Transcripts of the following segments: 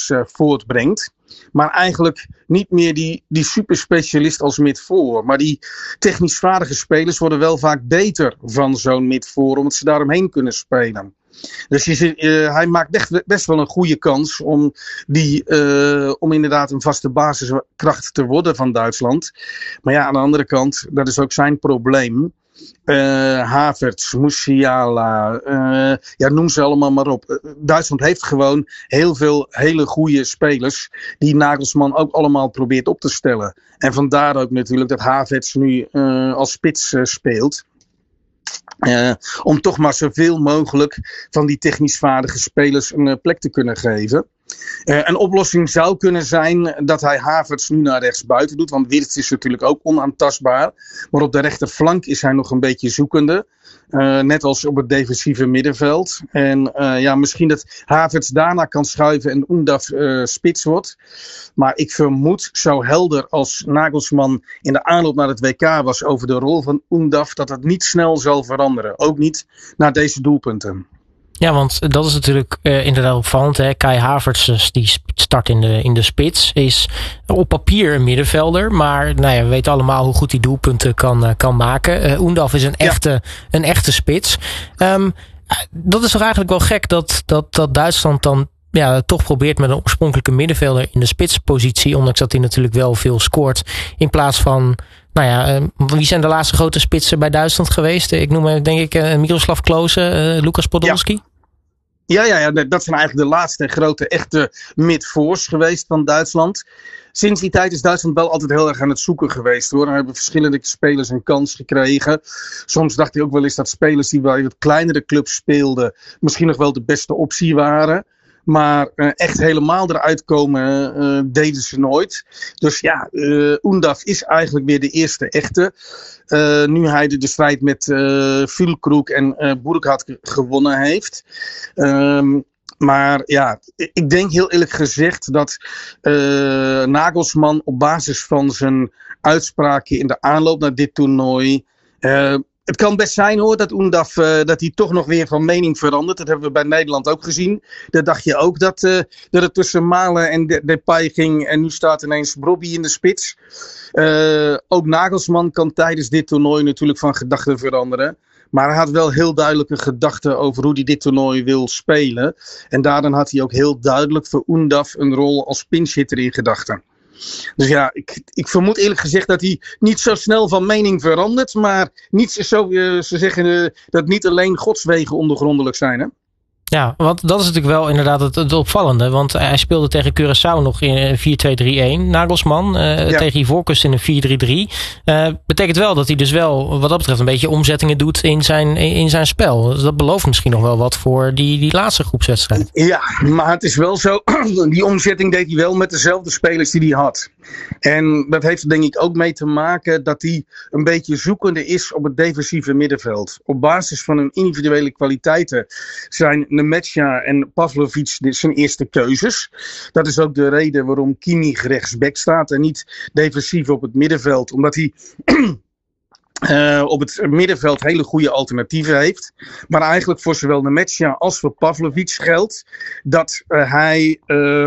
voortbrengt. Maar eigenlijk niet meer die superspecialist als midvoor. Maar die technisch vaardige spelers worden wel vaak beter van zo'n midvoor, omdat ze daaromheen kunnen spelen. Dus hij maakt best wel een goede kans om inderdaad een vaste basiskracht te worden van Duitsland. Maar ja, aan de andere kant, dat is ook zijn probleem. Havertz, Musiala, noem ze allemaal maar op. Duitsland heeft gewoon heel veel hele goede spelers die Nagelsmann ook allemaal probeert op te stellen. En vandaar ook natuurlijk dat Havertz nu als spits speelt. Om toch maar zoveel mogelijk van die technisch vaardige spelers een plek te kunnen geven. Een oplossing zou kunnen zijn dat hij Havertz nu naar rechts buiten doet. Want Wirtz is natuurlijk ook onaantastbaar. Maar op de rechterflank is hij nog een beetje zoekende. Net als op het defensieve middenveld. En misschien dat Havertz daarna kan schuiven en Undav spits wordt. Maar ik vermoed, zo helder als Nagelsmann in de aanloop naar het WK was over de rol van Undav, dat het niet snel zal veranderen. Ook niet na deze doelpunten. Ja, want dat is natuurlijk inderdaad opvallend. Hè? Kai Havertz, die start in de spits, is op papier een middenvelder. Maar we weten allemaal hoe goed hij doelpunten kan maken. Undav is een echte spits. Dat is toch eigenlijk wel gek dat Duitsland dan toch probeert met een oorspronkelijke middenvelder in de spitspositie, ondanks dat hij natuurlijk wel veel scoort, in plaats van wie zijn de laatste grote spitsen bij Duitsland geweest? Ik noem denk ik Miroslav Klose, Lukas Podolski. Ja, dat zijn eigenlijk de laatste grote echte midvoors geweest van Duitsland. Sinds die tijd is Duitsland wel altijd heel erg aan het zoeken geweest, hoor. Er hebben verschillende spelers een kans gekregen. Soms dacht hij ook wel eens dat spelers die bij wat kleinere clubs speelden misschien nog wel de beste optie waren. Maar echt helemaal eruit komen deden ze nooit. Dus Undav is eigenlijk weer de eerste echte. Nu hij de strijd met Füllkrug en Burkhardt gewonnen heeft. Maar ik denk heel eerlijk gezegd dat Nagelsmann op basis van zijn uitspraken in de aanloop naar dit toernooi. Het kan best zijn, hoor, dat Undav dat hij toch nog weer van mening verandert. Dat hebben we bij Nederland ook gezien. Daar dacht je ook dat het tussen Malen en Depay ging. En nu staat ineens Brobbey in de spits. Ook Nagelsmann kan tijdens dit toernooi natuurlijk van gedachten veranderen. Maar hij had wel heel duidelijke gedachten over hoe hij dit toernooi wil spelen. En daarin had hij ook heel duidelijk voor Undav een rol als pinchhitter in gedachten. Dus ik vermoed eerlijk gezegd dat hij niet zo snel van mening verandert. Maar niet ze zeggen dat niet alleen Gods wegen ondergrondelijk zijn, hè? Ja, want dat is natuurlijk wel inderdaad het opvallende. Want hij speelde tegen Curaçao nog in 4-2-3-1. Nagelsmann tegen Ivoorkust in een 4-3-3. Betekent wel dat hij dus wel wat dat betreft een beetje omzettingen doet in zijn spel. Dus dat belooft misschien nog wel wat voor die laatste groepswedstrijd. Ja, maar het is wel zo. Die omzetting deed hij wel met dezelfde spelers die hij had. En dat heeft er denk ik ook mee te maken dat hij een beetje zoekende is op het defensieve middenveld. Op basis van hun individuele kwaliteiten zijn Nemetja en Pavlovic zijn eerste keuzes. Dat is ook de reden waarom Kimmich rechtsback staat en niet defensief op het middenveld. Omdat hij op het middenveld hele goede alternatieven heeft. Maar eigenlijk voor zowel Nemetja als voor Pavlovic geldt dat hij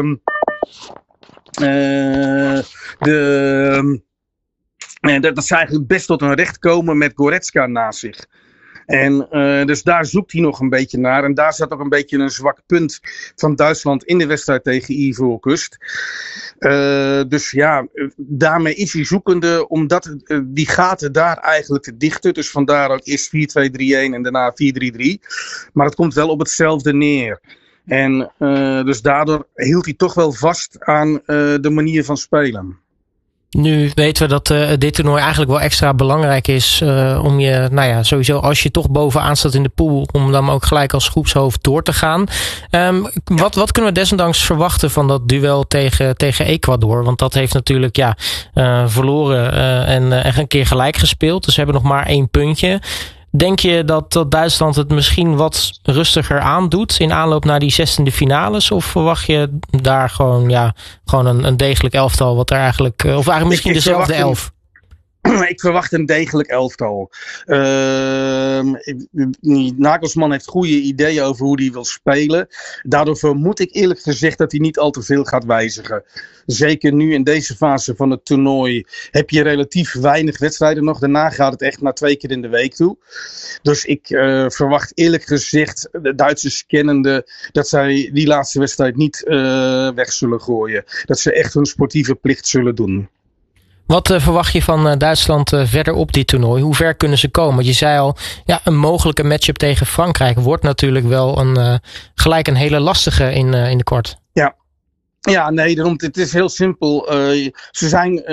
dat ze eigenlijk best tot een recht komen met Goretzka naast zich. En dus daar zoekt hij nog een beetje naar. En daar zat ook een beetje een zwak punt van Duitsland in de wedstrijd tegen Ivoorkust. Dus daarmee is hij zoekende omdat die gaten daar eigenlijk te dichten. Dus vandaar ook eerst 4-2-3-1 en daarna 4-3-3. Maar het komt wel op hetzelfde neer. En dus daardoor hield hij toch wel vast aan de manier van spelen. Nu weten we dat dit toernooi eigenlijk wel extra belangrijk is om je, sowieso als je toch bovenaan staat in de pool, om dan ook gelijk als groepshoofd door te gaan. Wat kunnen we desondanks verwachten van dat duel tegen Ecuador? Want dat heeft natuurlijk verloren en een keer gelijk gespeeld. Dus ze hebben nog maar 1 puntje. Denk je dat Duitsland het misschien wat rustiger aandoet in aanloop naar die 16e finales? Of verwacht je daar gewoon een degelijk elftal wat er eigenlijk... Of eigenlijk misschien dezelfde elf? Ik verwacht een degelijk elftal. Nagelsman heeft goede ideeën over hoe hij wil spelen. Daardoor vermoed ik eerlijk gezegd dat hij niet al te veel gaat wijzigen. Zeker nu in deze fase van het toernooi heb je relatief weinig wedstrijden nog. Daarna gaat het echt naar 2 keer in de week toe. Dus ik verwacht eerlijk gezegd, de Duitsers kennende, dat zij die laatste wedstrijd niet weg zullen gooien. Dat ze echt hun sportieve plicht zullen doen. Wat verwacht je van Duitsland verder op dit toernooi? Hoe ver kunnen ze komen? Want je zei al, een mogelijke matchup tegen Frankrijk wordt natuurlijk wel gelijk een hele lastige in de kwart. Ja, nee, het is heel simpel. Ze zijn...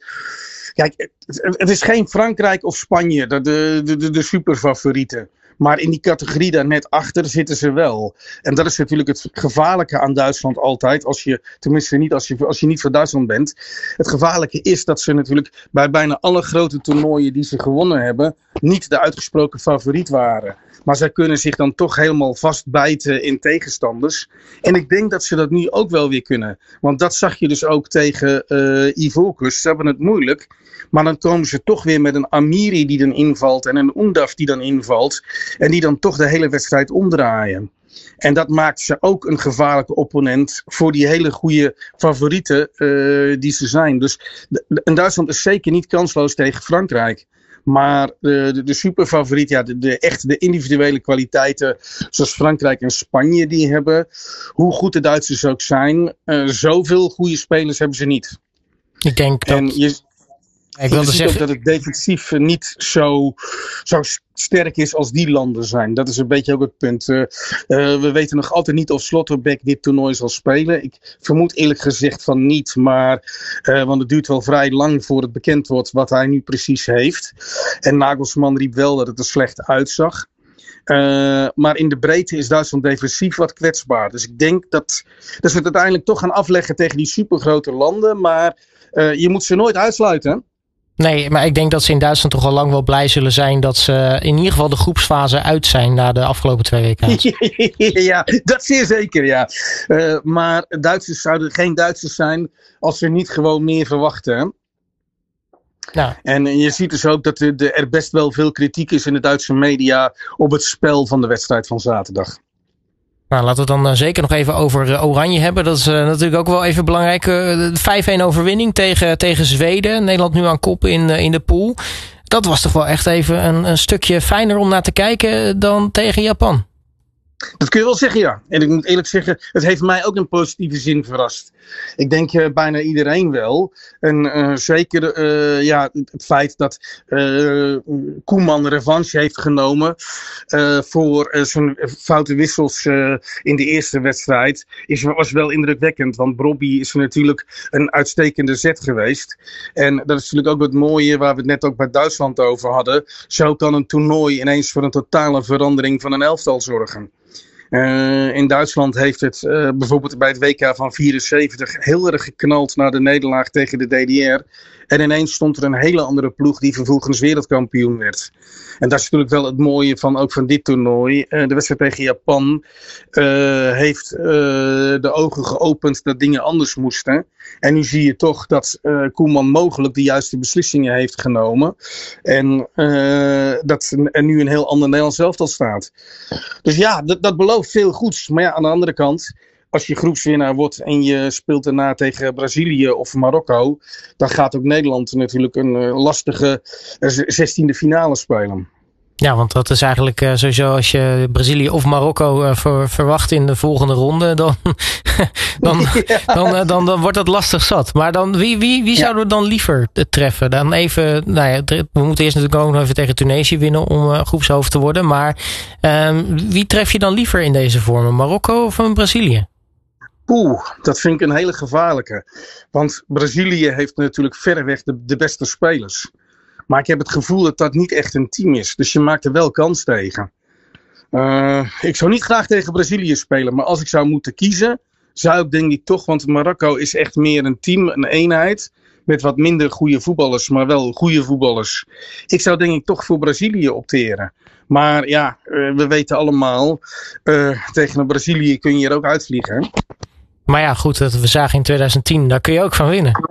Kijk, het is geen Frankrijk of Spanje, de superfavorieten. Maar in die categorie daar net achter zitten ze wel. En dat is natuurlijk het gevaarlijke aan Duitsland altijd. Tenminste niet als je niet voor Duitsland bent. Het gevaarlijke is dat ze natuurlijk bij bijna alle grote toernooien die ze gewonnen hebben, niet de uitgesproken favoriet waren. Maar zij kunnen zich dan toch helemaal vastbijten in tegenstanders. En ik denk dat ze dat nu ook wel weer kunnen. Want dat zag je dus ook tegen Ivoorkust. Ze hebben het moeilijk. Maar dan komen ze toch weer met een Amiri die dan invalt. En een Undaf die dan invalt. En die dan toch de hele wedstrijd omdraaien. En dat maakt ze ook een gevaarlijke opponent voor die hele goede favorieten die ze zijn. Dus Duitsland is zeker niet kansloos tegen Frankrijk. Maar de superfavoriet, de individuele kwaliteiten zoals Frankrijk en Spanje die hebben. Hoe goed de Duitsers ook zijn, zoveel goede spelers hebben ze niet. Ik denk dat... Ik wilde zeggen ook dat het defensief niet zo sterk is als die landen zijn. Dat is een beetje ook het punt. We weten nog altijd niet of Slotterbeck dit toernooi zal spelen. Ik vermoed eerlijk gezegd van niet. Want het duurt wel vrij lang voor het bekend wordt wat hij nu precies heeft. En Nagelsman riep wel dat het er slecht uitzag. Maar in de breedte is Duitsland defensief wat kwetsbaar. Dus ik denk dat ze het uiteindelijk toch gaan afleggen tegen die supergrote landen. Maar je moet ze nooit uitsluiten. Nee, maar ik denk dat ze in Duitsland toch al lang wel blij zullen zijn dat ze in ieder geval de groepsfase uit zijn na de afgelopen 2 weken. Ja, dat zeer zeker, ja. Maar Duitsers zouden geen Duitsers zijn als ze niet gewoon meer verwachten. Hè? Nou. En je ziet dus ook dat er best wel veel kritiek is in de Duitse media op het spel van de wedstrijd van zaterdag. Nou, laten we het dan zeker nog even over Oranje hebben. Dat is natuurlijk ook wel even belangrijk. 5-1 overwinning tegen Zweden. Nederland nu aan kop in de pool. Dat was toch wel echt even een stukje fijner om naar te kijken dan tegen Japan. Dat kun je wel zeggen, ja. En ik moet eerlijk zeggen, het heeft mij ook in positieve zin verrast. Ik denk bijna iedereen wel. En zeker het feit dat Koeman revanche heeft genomen voor zijn foute wissels in de eerste wedstrijd was wel indrukwekkend. Want Brobbey is natuurlijk een uitstekende zet geweest. En dat is natuurlijk ook het mooie waar we het net ook bij Duitsland over hadden. Zo kan een toernooi ineens voor een totale verandering van een elftal zorgen. In Duitsland heeft het bijvoorbeeld bij het WK van 74 heel erg geknald naar de nederlaag tegen de DDR. En ineens stond er een hele andere ploeg die vervolgens wereldkampioen werd. En dat is natuurlijk wel het mooie ook van dit toernooi. De wedstrijd tegen Japan heeft de ogen geopend dat dingen anders moesten. En nu zie je toch dat Koeman mogelijk de juiste beslissingen heeft genomen. En dat er nu een heel ander Nederlands elftal staat. Dus ja, dat belooft veel goeds. Maar ja, aan de andere kant, als je groepswinnaar wordt en je speelt daarna tegen Brazilië of Marokko, dan gaat ook Nederland natuurlijk een lastige 16e finale spelen. Ja, want dat is eigenlijk sowieso als je Brazilië of Marokko verwacht in de volgende ronde, dan wordt dat lastig zat. Maar dan wie zouden we dan liever treffen? Dan even, we moeten eerst natuurlijk ook nog even tegen Tunesië winnen om groepshoofd te worden. Maar wie tref je dan liever in deze vorm? Marokko of Brazilië? Dat vind ik een hele gevaarlijke. Want Brazilië heeft natuurlijk verreweg de beste spelers. Maar ik heb het gevoel dat dat niet echt een team is. Dus je maakt er wel kans tegen. Ik zou niet graag tegen Brazilië spelen. Maar als ik zou moeten kiezen, zou ik denk ik toch. Want Marokko is echt meer een team, een eenheid. Met wat minder goede voetballers, maar wel goede voetballers. Ik zou denk ik toch voor Brazilië opteren. Maar ja, we weten allemaal. Tegen Brazilië kun je er ook uitvliegen. Hè? Maar ja, goed, we zagen in 2010, daar kun je ook van winnen.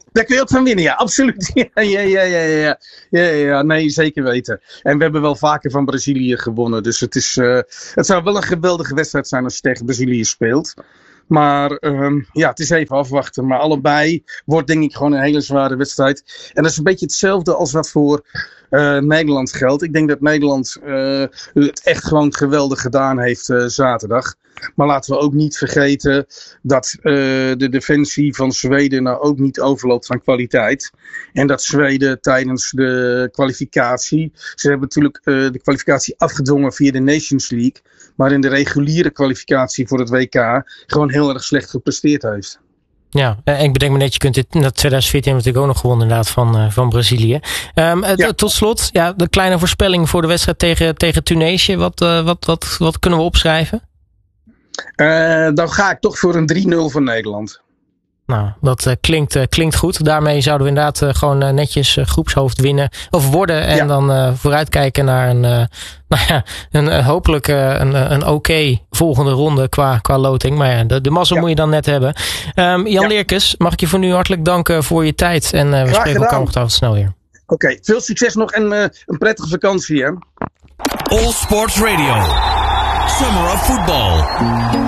Daar kun je ook van winnen, ja, absoluut. Ja, nee, zeker weten. En we hebben wel vaker van Brazilië gewonnen. Dus het zou wel een geweldige wedstrijd zijn als je tegen Brazilië speelt. Maar het is even afwachten. Maar allebei wordt denk ik gewoon een hele zware wedstrijd. En dat is een beetje hetzelfde als wat voor Nederland geldt. Ik denk dat Nederland het echt gewoon geweldig gedaan heeft zaterdag. Maar laten we ook niet vergeten dat de defensie van Zweden nou ook niet overloopt aan kwaliteit. En dat Zweden tijdens de kwalificatie, ze hebben natuurlijk de kwalificatie afgedwongen via de Nations League, maar in de reguliere kwalificatie voor het WK gewoon heel erg slecht gepresteerd heeft. Ja, en ik bedenk me net, je kunt dit, dat 2014 natuurlijk ook nog gewonnen inderdaad van Brazilië. Tot slot, de kleine voorspelling voor de wedstrijd tegen Tunesië. Wat kunnen we opschrijven? Dan ga ik toch voor een 3-0 van Nederland. Nou, dat klinkt goed. Daarmee zouden we inderdaad gewoon netjes groepshoofd winnen of worden. En dan vooruitkijken naar hopelijk een oké volgende ronde qua loting. Maar ja, de mazzel moet je dan net hebben. Jan Leerkens, mag ik je voor nu hartelijk danken voor je tijd. En we spreken elkaar ongetwijfeld snel weer. Oké, veel succes nog en een prettige vakantie, hè. All Sports Radio. Summer of Football.